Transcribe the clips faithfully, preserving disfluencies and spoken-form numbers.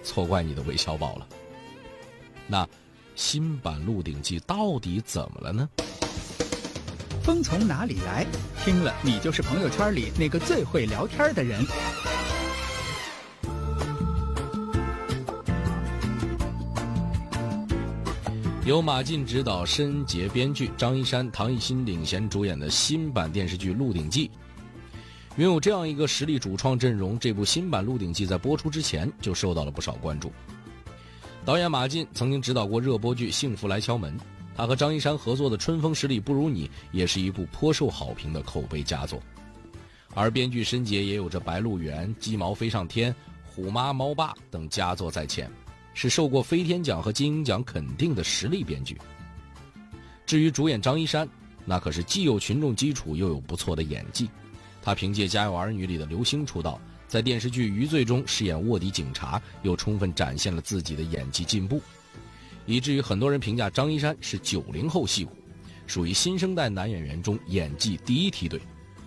错怪你的韦小宝了。那新版《鹿鼎记》到底怎么了呢？ 风从哪里来？听了你就是朋友圈里那个最会聊天的人。 由马进执导、申杰编剧，张一山、唐艺昕领衔主演的新版电视剧《鹿鼎记》。拥有这样一个实力主创阵容，这部新版《鹿鼎记》在播出之前就受到了不少关注。导演马进曾经执导过热播剧《幸福来敲门》，他和张一山合作的《春风十里不如你》也是一部颇受好评的口碑佳作。而编剧申杰也有着《白鹿原》《鸡毛飞上天》《虎妈猫爸》等佳作在前，是受过飞天奖和金鹰奖肯定的实力编剧。至于主演张一山，那可是既有群众基础又有不错的演技。他凭借《家有儿女》里的刘星出道，在电视剧《余罪》中饰演卧底警察，又充分展现了自己的演技进步，以至于很多人评价张一山是九零后戏骨，属于新生代男演员中演技第一梯队。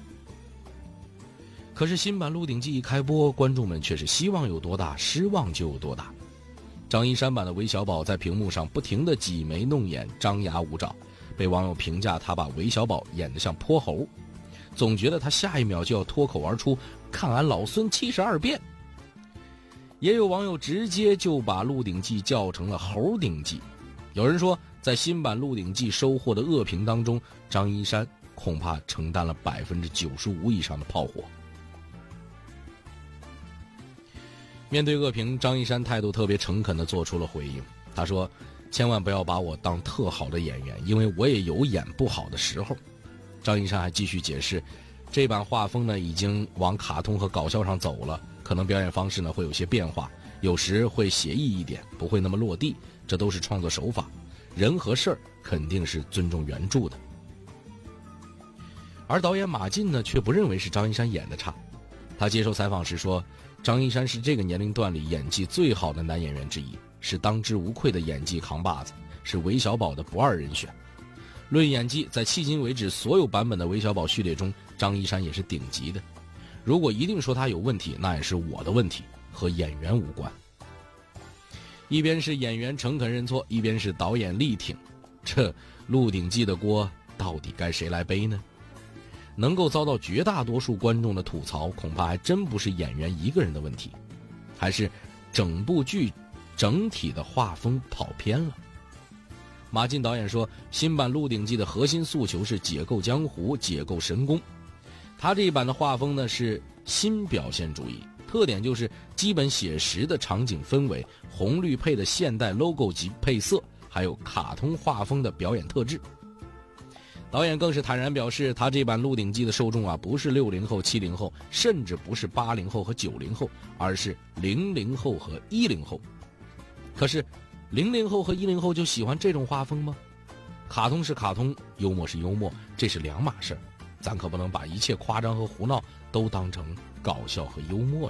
可是新版《鹿鼎记》一开播，观众们却是希望有多大，失望就有多大。张一山版的韦小宝在屏幕上不停地挤眉弄眼，张牙舞爪，被网友评价他把韦小宝演得像泼猴，总觉得他下一秒就要脱口而出看俺老孙七十二变。也有网友直接就把《鹿鼎记》叫成了猴鼎记。有人说，在新版《鹿鼎记》收获的恶评当中，张一山恐怕承担了百分之九十五以上的炮火。面对恶评，张一山态度特别诚恳地做出了回应。他说：“千万不要把我当特好的演员，因为我也有演不好的时候。”张一山还继续解释，这版画风呢已经往卡通和搞笑上走了，可能表演方式呢会有些变化，有时会写意一点，不会那么落地，这都是创作手法。人和事儿肯定是尊重原著的。而导演马进呢，却不认为是张一山演的差。他接受采访时说，张一山是这个年龄段里演技最好的男演员之一，是当之无愧的演技扛把子，是韦小宝的不二人选。论演技，在迄今为止所有版本的韦小宝序列中，张一山也是顶级的。如果一定说他有问题，那也是我的问题，和演员无关。一边是演员诚恳认错，一边是导演力挺，这《鹿鼎记》的锅到底该谁来背呢？能够遭到绝大多数观众的吐槽，恐怕还真不是演员一个人的问题，还是整部剧整体的画风跑偏了。马进导演说，新版《鹿鼎记》的核心诉求是解构江湖，解构神功。他这一版的画风呢是新表现主义，特点就是基本写实的场景氛围，红绿配的现代 logo 级配色，还有卡通画风的表演特质。导演更是坦然表示，他这版《鹿鼎记》的受众啊，不是六零后、七零后，甚至不是八零后和九零后，而是零零后和一零后。可是，零零后和一零后就喜欢这种画风吗？卡通是卡通，幽默是幽默，这是两码事，咱可不能把一切夸张和胡闹都当成搞笑和幽默呀。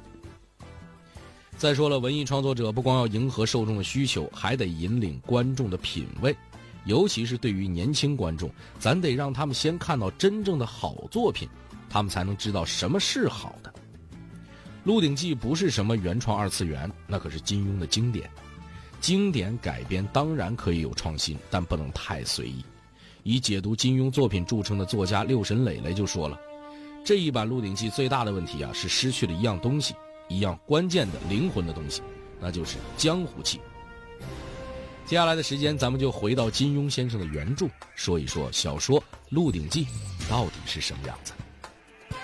再说了，文艺创作者不光要迎合受众的需求，还得引领观众的品味。尤其是对于年轻观众，咱得让他们先看到真正的好作品，他们才能知道什么是好的。《鹿鼎记》不是什么原创二次元，那可是金庸的经典。经典改编当然可以有创新，但不能太随意。以解读金庸作品著称的作家六神磊磊就说了，这一版《鹿鼎记》最大的问题啊，是失去了一样东西，一样关键的灵魂的东西，那就是江湖气。接下来的时间，咱们就回到金庸先生的原著，说一说小说《鹿鼎记》到底是什么样子。